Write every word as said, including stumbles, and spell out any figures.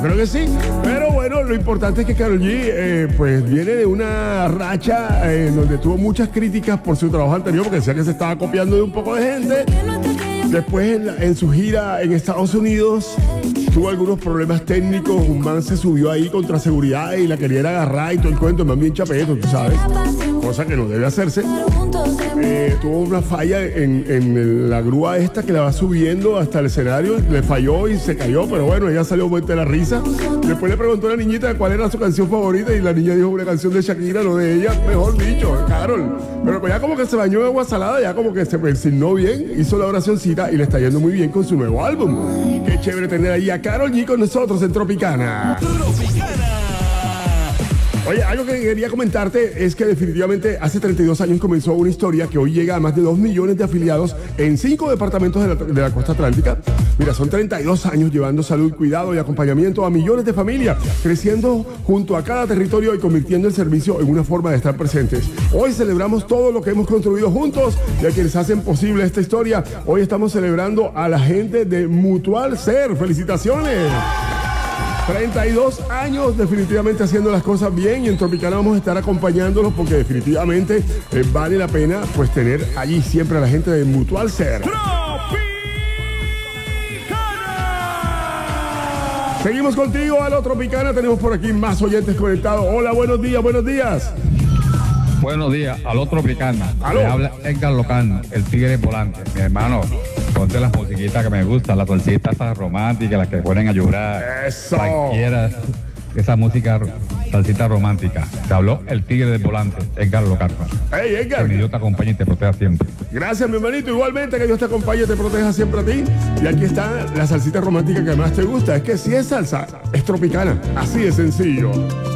Creo que sí, pero bueno, lo importante es que Karol G eh, pues viene de una racha eh, en donde tuvo muchas críticas por su trabajo anterior, porque decía que se estaba copiando de un poco de gente. Después en, la, en su gira en Estados Unidos tuvo algunos problemas técnicos, un man se subió ahí contra seguridad y la quería agarrar y todo el cuento, man bien chapeto, tú sabes, cosa que no debe hacerse. Eh, tuvo una falla en, en el, la grúa esta que la va subiendo hasta el escenario, le falló y se cayó, pero bueno, ella salió muerta de la risa. Después le preguntó a la niñita cuál era su canción favorita y la niña dijo una canción de Shakira, no de ella, mejor dicho, Karol. Pero pues ya como que se bañó en agua salada, ya como que se persignó bien, hizo la oracioncita y le está yendo muy bien con su nuevo álbum. Qué chévere tener ahí a Karol G con nosotros en Tropicana. Oye, algo que quería comentarte es que definitivamente hace treinta y dos años comenzó una historia que hoy llega a más de dos millones de afiliados en cinco departamentos de la, de la costa atlántica. Mira, son treinta y dos años llevando salud, cuidado y acompañamiento a millones de familias, creciendo junto a cada territorio y convirtiendo el servicio en una forma de estar presentes. Hoy celebramos todo lo que hemos construido juntos y a quienes hacen posible esta historia. Hoy estamos celebrando a la gente de Mutual Ser. ¡Felicitaciones! treinta y dos años definitivamente haciendo las cosas bien y en Tropicana vamos a estar acompañándolos porque definitivamente eh, vale la pena pues tener allí siempre a la gente de Mutual Ser. Seguimos contigo a lo Tropicana, tenemos por aquí más oyentes conectados. Hola, buenos días, buenos días. Buenos días, a lo Tropicana. ¿Aló? Me habla Edgar Locano, el tigre volante. Mi hermano, ponte las musiquitas que me gustan, las solcitas esas románticas, las que ponen a llorar. Eso. Cualquiera, esa música, salsita romántica. Te habló el tigre del volante, Edgar Locano. Hey, Edgar. Que Dios te acompañe y te proteja siempre. Gracias, mi hermanito. Igualmente, que Dios te acompañe y te proteja siempre a ti. Y aquí está la salsita romántica que más te gusta. Es que si es salsa, es Tropicana. Así de sencillo.